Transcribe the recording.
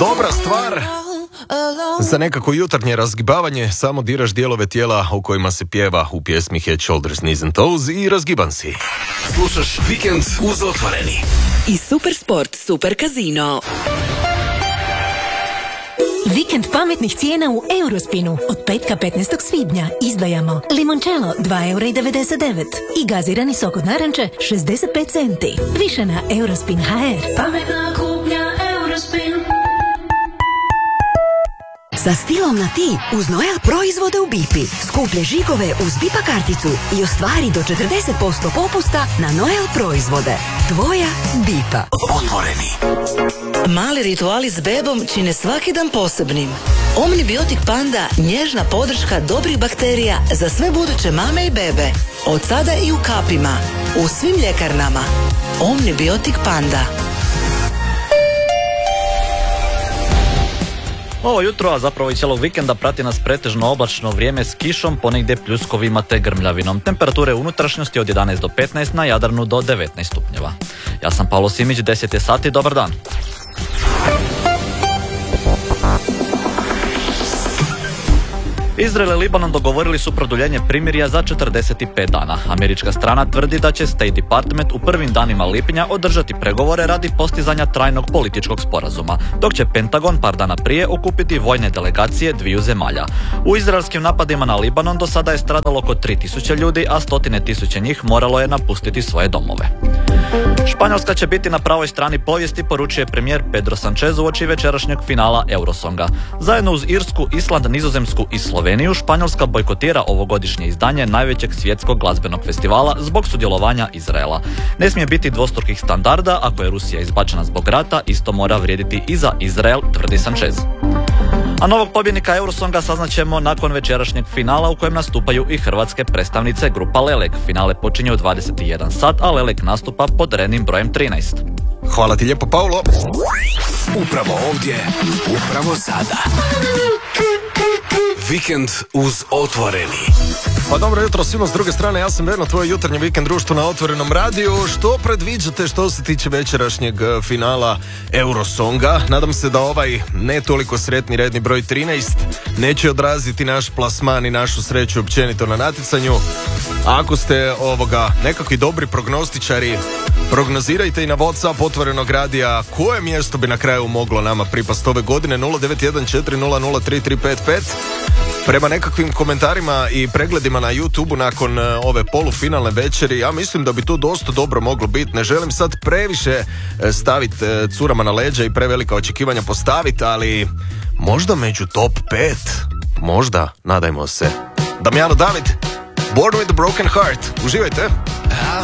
Dobra stvar za nekako jutarnje razgibavanje, samo diraš dijelove tijela u kojima se pjeva u pjesmi Head, Shoulders, Knees and Toes i razgiban si. Slušaš Vikend uz Otvoreni. I Super Sport, Super Casino. Vikend pametnih cijena u Eurospinu. Od petka 15. svibnja izdvajamo limoncello 2,99 € i gazirani sok od naranče 65 centi. Više na Eurospin.hr. Pametna kupnja Eurospin. Sa stilom na ti uz Noel proizvode u Bipi. Skuplje žigove uz Bipa karticu i ostvari do 40% popusta na Noel proizvode. Tvoja Bipa. Otvoreni. Mali rituali s bebom čine svaki dan posebnim. Omnibiotik Panda, nježna podrška dobrih bakterija za sve buduće mame i bebe. Od sada i u kapima. U svim ljekarnama. Omnibiotik Panda. Ovo jutro, a zapravo i cijelog vikenda, prati nas pretežno oblačno vrijeme s kišom, ponegdje pljuskovima te grmljavinom. Temperature unutrašnjosti od 11 do 15, na Jadranu do 19 stupnjeva. Ja sam Pavlo Simić, 10 je sati, dobar dan. Izrael i Libanon dogovorili su produljenje primirja za 45 dana. Američka strana tvrdi da će State Department u prvim danima lipnja održati pregovore radi postizanja trajnog političkog sporazuma, dok će Pentagon par dana prije okupiti vojne delegacije dviju zemalja. U izraelskim napadima na Libanon do sada je stradalo oko 3000 ljudi, a 100.000 njih moralo je napustiti svoje domove. Španjolska će biti na pravoj strani povijesti, poručuje premijer Pedro Sanchez uoči večerašnjeg finala Eurosonga. Zajedno uz Irsku, Island, Nizozemsku i Sloveniju, Španjolska bojkotira ovogodišnje izdanje najvećeg svjetskog glazbenog festivala zbog sudjelovanja Izraela. Ne smije biti dvostrukih standarda, ako je Rusija izbačena zbog rata, isto mora vrijediti i za Izrael, tvrdi Sanchez. A novog pobjednika Eurosonga saznaćemo nakon večerašnjeg finala u kojem nastupaju i hrvatske predstavnice grupa Lelek. Finale počinje u 21 sat, a Lelek nastupa pod rednim brojem 13. Hvala ti lijepo, Paulo. Upravo ovdje, upravo sada. Vikend uz Otvoreni. Pa dobro jutro svima s druge strane, ja sam Verno, tvoje jutarnje vikend društvo na Otvorenom radiju. Što predviđate što se tiče večerašnjeg finala Eurosonga? Nadam se da ovaj ne toliko sretni redni broj 13 neće odraziti naš plasman i našu sreću općenito na natjecanju. A ako ste nekakvi dobri prognostičari, prognozirajte i na WhatsApp Otvorenog radija koje mjesto bi na kraju moglo nama pripast ove godine. 0914003355. Prema nekakvim komentarima i pregledima na YouTubeu nakon ove polufinalne večeri, ja mislim da bi to dosta dobro moglo biti. Ne želim sad previše staviti curama na leđa i prevelika očekivanja postaviti, ali možda među top 5. Možda, nadajmo se. Damjano David, Born with a Broken Heart. Uživajte.